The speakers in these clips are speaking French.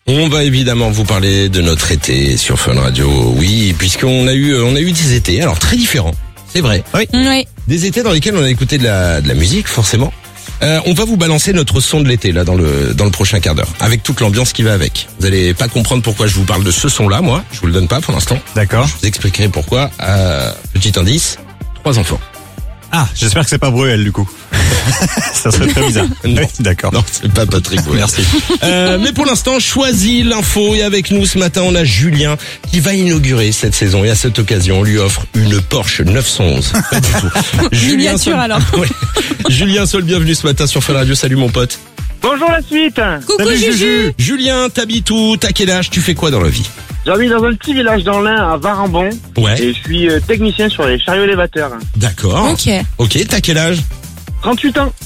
On va évidemment vous parler de notre été sur Fun Radio. Oui, puisqu'on a eu des étés, alors très différents. C'est vrai. Oui. Des étés dans lesquels on a écouté de la musique, forcément. On va vous balancer notre son de l'été, là, dans le prochain quart d'heure. Avec toute l'ambiance qui va avec. Vous allez pas comprendre pourquoi je vous parle de ce son-là, moi. Je vous le donne pas pour l'instant. D'accord. Je vous expliquerai pourquoi. Petit indice. 3 enfants. Ah, j'espère que c'est pas Bruel, du coup. Ça serait très bizarre. Non. Oui, d'accord. Non, c'est pas Patrick Bruel. Merci. Mais pour l'instant, choisis l'info. Et avec nous ce matin, on a Julien qui va inaugurer cette saison. Et à cette occasion, on lui offre une Porsche 911. Pas du tout. Miniature alors. Ouais. Julien Sol, bienvenue ce matin sur Fun Radio. Salut mon pote. Bonjour la suite. Coucou Salut, Juju. Julien, t'habites où? T'as quel âge? Tu fais quoi dans la vie? J'habite dans un petit village dans l'Ain à Varambon Ouais. et je suis technicien sur les chariots élévateurs. D'accord. Ok, t'as quel âge? 38 ans.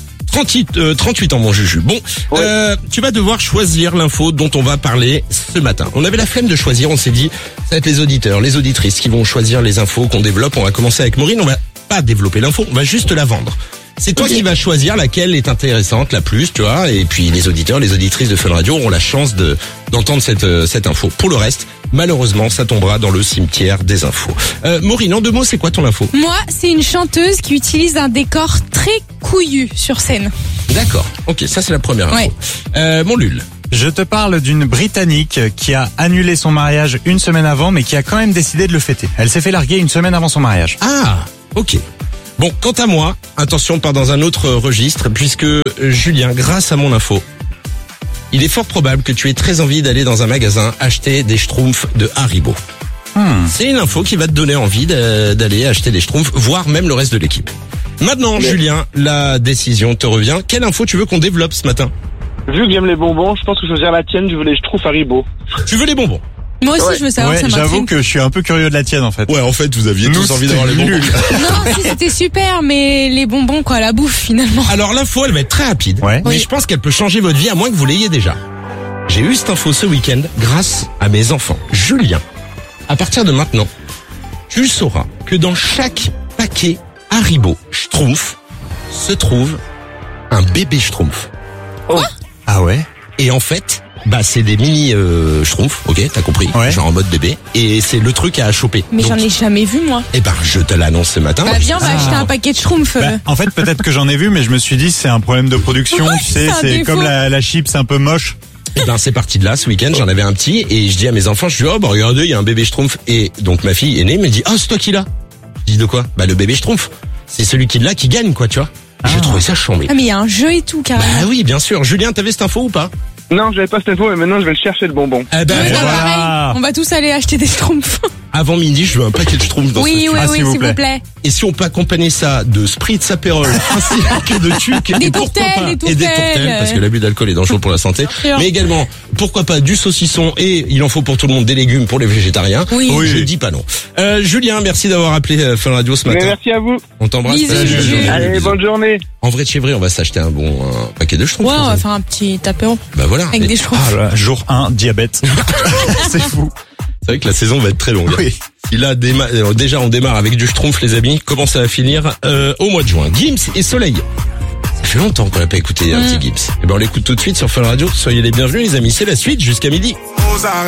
38 ans mon Juju. Bon, Ouais. tu vas devoir choisir l'info dont on va parler ce matin. On avait la flemme de choisir, on s'est dit, ça va être les auditeurs, les auditrices qui vont choisir les infos qu'on développe. On va commencer avec Maureen, on va pas développer l'info, on va juste la vendre. C'est toi qui vas choisir laquelle est intéressante, la plus, tu vois, et puis les auditeurs, les auditrices de Fun Radio auront la chance d'entendre cette info. Pour le reste, malheureusement, ça tombera dans le cimetière des infos. Maureen, en 2 mots, c'est quoi ton info? Moi, c'est une chanteuse qui utilise un décor très couillu sur scène. D'accord. Ok, ça c'est la première info. Ouais. Mon Lul. Je te parle d'une Britannique qui a annulé son mariage une semaine avant, mais qui a quand même décidé de le fêter. Elle s'est fait larguer une semaine avant son mariage. Ah, ok. Bon, quant à moi, attention, on part dans un autre registre, puisque Julien, grâce à mon info, il est fort probable que tu aies très envie d'aller dans un magasin acheter des schtroumpfs de Haribo. C'est une info qui va te donner envie d'aller acheter des schtroumpfs, voire même le reste de l'équipe. Maintenant, Julien, la décision te revient. Quelle info tu veux qu'on développe ce matin? Vu que j'aime les bonbons, je pense que choisir la tienne, je veux les schtroumpfs Haribo. Tu veux les bonbons? Moi aussi, Ouais. je veux savoir, Ouais, ça j'avoue m'intrigue. que je suis un peu curieux de la tienne, en fait. Ouais, en fait, vous aviez Nous, tous envie d'avoir les c'était bonbons. nul. Non, si, c'était super, mais les bonbons, quoi, la bouffe, finalement. Alors l'info, elle va être très rapide, Ouais. mais Oui. je pense qu'elle peut changer votre vie à moins que vous l'ayez déjà. J'ai eu cette info ce week-end grâce à mes enfants. Julien, à partir de maintenant, tu sauras que dans chaque paquet Haribo Schtroumpf se trouve un bébé Schtroumpf. Ah ouais? Et en fait, c'est des mini Schtroumpfs, ok, t'as compris, Ouais. genre en mode bébé, et c'est le truc à choper. Mais Donc, j'en ai jamais vu, moi. je te l'annonce ce matin. Bah, viens, on va acheter un paquet de schtroumpfs. Bah, en fait, peut-être que j'en ai vu, mais je me suis dit, c'est un problème de production, Ouais, tu sais, c'est un c'est défaut. comme la chips un peu moche. C'est parti de là, ce week-end, j'en avais un petit, et je dis à mes enfants, je dis, regardez, il y a un bébé Schtroumpf, et donc ma fille aînée me dit, c'est toi qui l'as. Je dis, de quoi? Le bébé Schtroumpf. C'est celui qui l'a qui gagne, quoi, tu vois. J'ai trouvé ça chambé. Ah, mais il y a un jeu et tout, carrément. Bah oui, bien sûr. Julien, t'avais cette info ou pas? Non, j'avais pas cette info, mais maintenant je vais le chercher le bonbon. Eh ben, Ouais, bah, voilà. pareil, on va tous aller acheter des schtroumpfs. Avant midi, je veux un paquet de Schtroumpf dans ce Oui, studio. oui, Ah, oui, s'il vous s'il vous plaît. Et si on peut accompagner ça de Spritz Aperol, ainsi que de Tuc, Des et pourquoi tourtelles, pas, des et des tourtelles. tourtelles, parce que l'abus d'alcool est dangereux pour la santé. sûr. Mais également, pourquoi pas du saucisson, et il en faut pour tout le monde des légumes pour les végétariens. Oui. Je dis pas non. Julien, merci d'avoir appelé Fun Radio ce Mais matin. merci à vous. On t'embrasse. Bisous, Salut, Juju. Julien. Allez, Bisous. bonne journée. En vrai de chez vrai, on va s'acheter un paquet de Schtroumpfs. Ouais, on va faire un petit apéro Bah voilà. avec Et des schtroumpfs. Ah là, jour 1, diabète. C'est fou. c'est vrai que la saison va être très longue. Oui. Si là, déjà, on démarre avec du Schtroumpf, les amis. Comment ça va finir au mois de juin? Gims et Soleil. Ça fait longtemps qu'on n'a pas écouté un petit Gims. Eh ben, on l'écoute tout de suite sur Fun Radio. Soyez les bienvenus, les amis. C'est la suite jusqu'à midi.